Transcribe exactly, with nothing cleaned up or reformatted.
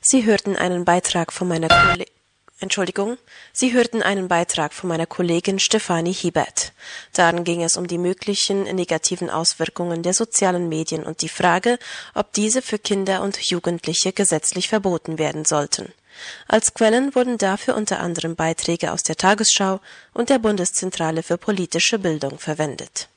Sie hörten einen Beitrag von meiner Kolle Entschuldigung, Sie hörten einen Beitrag von meiner Kollegin Stefanie Hiebert. Darin ging es um die möglichen negativen Auswirkungen der sozialen Medien und die Frage, ob diese für Kinder und Jugendliche gesetzlich verboten werden sollten. Als Quellen wurden dafür unter anderem Beiträge aus der Tagesschau und der Bundeszentrale für politische Bildung verwendet.